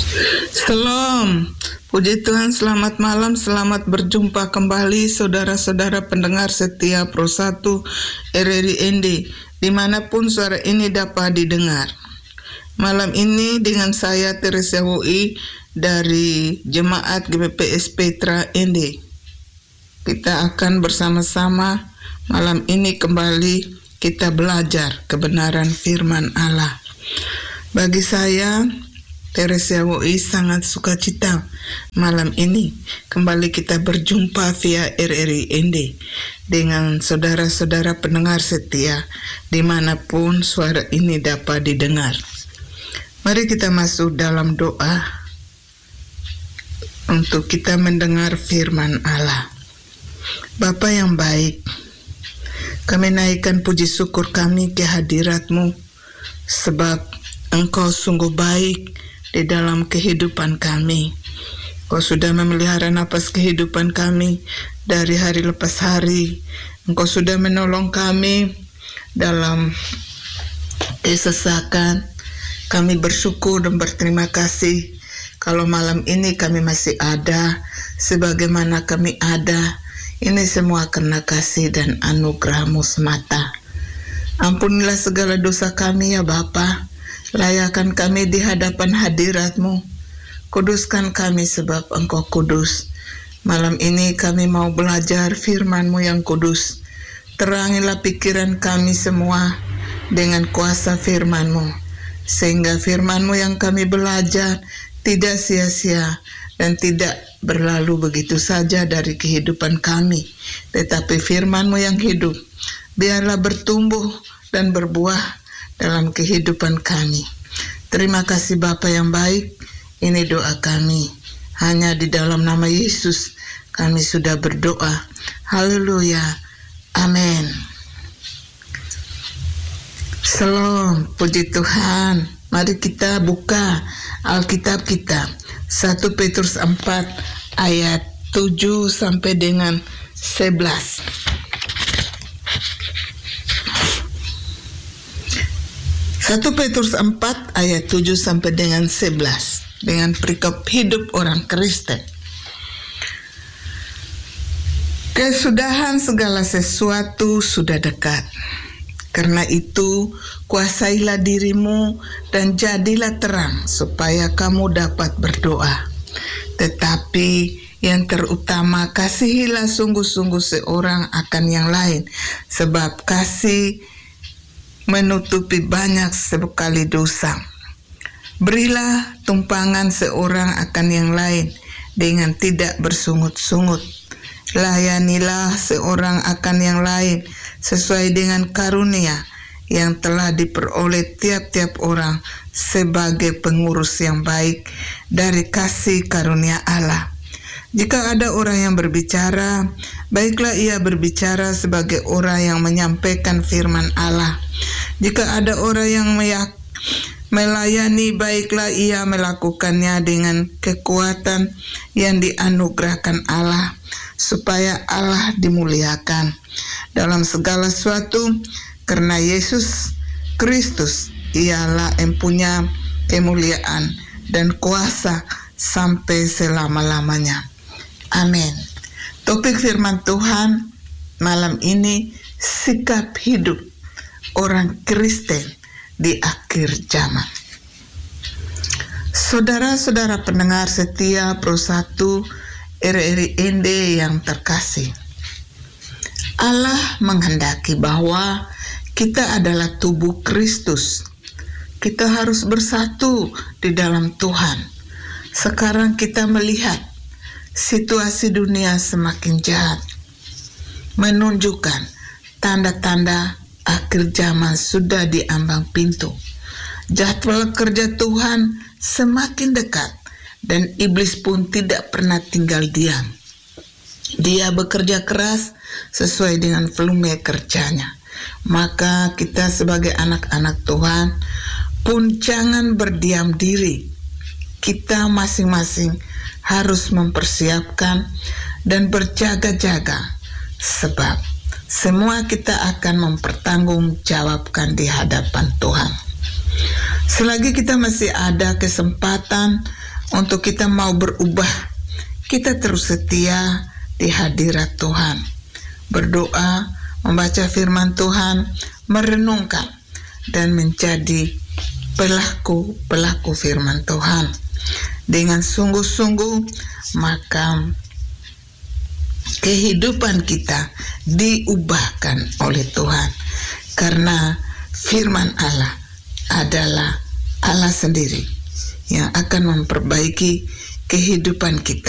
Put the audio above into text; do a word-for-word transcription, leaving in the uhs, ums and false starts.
Shalom, puji Tuhan, selamat malam, selamat berjumpa kembali saudara-saudara pendengar setia Pro satu R R I N D, dimanapun suara ini dapat didengar. Malam ini dengan saya Teresia W I dari Jemaat G B P S Petra N D. Kita akan bersama-sama malam ini kembali kita belajar kebenaran firman Allah. Bagi saya Teresia W I sangat sukacita malam ini kembali kita berjumpa via R R I N D dengan saudara-saudara pendengar setia dimanapun suara ini dapat didengar. Mari kita masuk dalam doa untuk kita mendengar firman Allah. Bapa yang baik, kami naikkan puji syukur kami ke hadirat-Mu sebab Engkau sungguh baik di dalam kehidupan kami. Engkau sudah memelihara napas kehidupan kami dari hari lepas hari. Engkau sudah menolong kami dalam kesesakan. Kami bersyukur dan berterima kasih kalau malam ini kami masih ada, sebagaimana kami ada. Ini semua karena kasih dan anugerah-Mu semata. Ampunilah segala dosa kami ya Bapa. Layakan kami di hadapan hadirat-Mu. Kuduskan kami sebab Engkau kudus. Malam ini kami mau belajar firman-Mu yang kudus. Terangilah pikiran kami semua dengan kuasa firman-Mu, sehingga firman-Mu yang kami belajar tidak sia-sia dan tidak berlalu begitu saja dari kehidupan kami, tetapi firman-Mu yang hidup biarlah bertumbuh dan berbuah dalam kehidupan kami. Terima kasih Bapa yang baik. Ini doa kami. Hanya di dalam nama Yesus kami sudah berdoa. Haleluya. Amin. Shalom. Puji Tuhan. Mari kita buka Alkitab kita. satu Petrus empat ayat tujuh sampai dengan sebelas. satu Petrus empat ayat tujuh sampai dengan sebelas dengan perikop hidup orang Kristen. Kesudahan segala sesuatu sudah dekat. Karena itu kuasailah dirimu dan jadilah terang supaya kamu dapat berdoa. Tetapi yang terutama kasihilah sungguh-sungguh seorang akan yang lain, sebab kasih menutupi banyak sekali dosa. Berilah tumpangan seorang akan yang lain dengan tidak bersungut-sungut. Layanilah seorang akan yang lain sesuai dengan karunia yang telah diperoleh tiap-tiap orang sebagai pengurus yang baik dari kasih karunia Allah. Jika ada orang yang berbicara, baiklah ia berbicara sebagai orang yang menyampaikan firman Allah. Jika ada orang yang melayani, baiklah ia melakukannya dengan kekuatan yang dianugerahkan Allah, supaya Allah dimuliakan dalam segala sesuatu, karena Yesus Kristus ialah yang punya kemuliaan dan kuasa sampai selama-lamanya. Amin. Topik firman Tuhan malam ini, sikap hidup orang Kristen di akhir zaman. Saudara-saudara pendengar setia Pro satu R R I N D yang terkasih, Allah menghendaki bahwa kita adalah tubuh Kristus. Kita harus bersatu di dalam Tuhan. Sekarang kita melihat situasi dunia semakin jahat, menunjukkan tanda-tanda akhir zaman sudah di ambang pintu. Jadwal kerja Tuhan semakin dekat dan iblis pun tidak pernah tinggal diam. Dia bekerja keras sesuai dengan volume kerjanya. Maka kita sebagai anak-anak Tuhan pun jangan berdiam diri. Kita masing-masing harus mempersiapkan dan berjaga-jaga, sebab semua kita akan mempertanggungjawabkan di hadapan Tuhan. Selagi kita masih ada kesempatan untuk kita mau berubah, kita terus setia di hadirat Tuhan. Berdoa, membaca firman Tuhan, merenungkan, dan menjadi pelaku-pelaku firman Tuhan. Dengan sungguh-sungguh, maka kehidupan kita diubahkan oleh Tuhan. Karena firman Allah adalah Allah sendiri yang akan memperbaiki kehidupan kita.